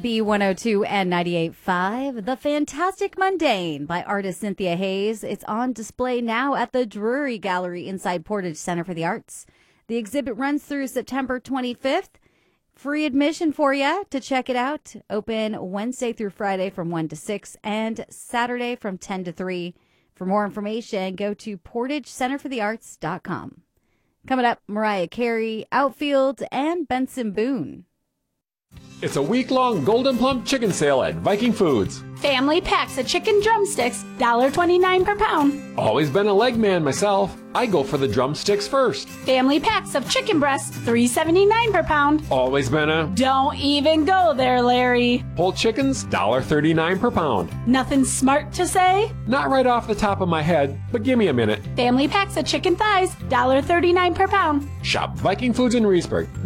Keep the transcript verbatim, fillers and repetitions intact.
B one oh two and ninety-eight point five, The Fantastic Mundane by artist Cynthia Hayes. It's on display now at the Drury Gallery inside Portage Center for the Arts. The exhibit runs through September twenty-fifth. Free admission for you to check it out. Open Wednesday through Friday from one to six and Saturday from ten to three. For more information, go to portage center for the arts dot com. Coming up, Mariah Carey, Outfield, and Benson Boone. It's a week-long Golden Plump chicken sale at Viking Foods. Family packs of chicken drumsticks, one dollar twenty-nine per pound. Always been a leg man myself. I go for the drumsticks first. Family packs of chicken breasts, three dollars and seventy-nine cents per pound. Always been a... Don't even go there, Larry. Whole chickens, one dollar thirty-nine per pound. Nothing smart to say? Not right off the top of my head, but give me a minute. Family packs of chicken thighs, one dollar thirty-nine per pound. Shop Viking Foods in Reesburg.